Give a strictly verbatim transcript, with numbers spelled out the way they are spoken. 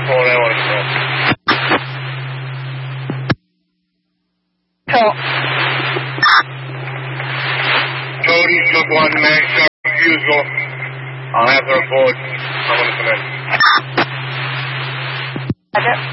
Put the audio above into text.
four, I want to go. Talk. Cody, Slug one, man, sharp, usual. I'll have the report. I'm going to come in. Roger.